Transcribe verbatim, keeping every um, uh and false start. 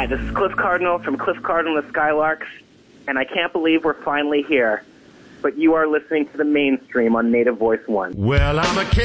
Hi, this is Cliff Cardinal from Cliff Cardinal and the Skylarks, and I can't believe we're finally here. But you are listening to the mainstream on Native Voice One. Well, I'm a kid.